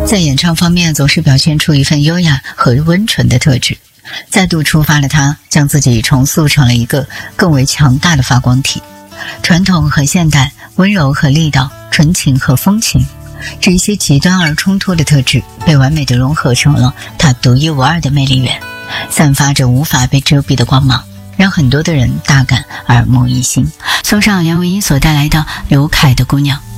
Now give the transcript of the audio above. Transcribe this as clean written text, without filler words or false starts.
在演唱方面总是表现出一份优雅和温纯的特质，再度触发了他将自己重塑成了一个更为强大的发光体。传统和现代，温柔和力道，纯情和风情，这一些极端而冲突的特质被完美地融合成了他独一无二的魅力源，散发着无法被遮蔽的光芒，让很多的人大感耳目一新。送上梁文音所带来的刘凯的姑娘。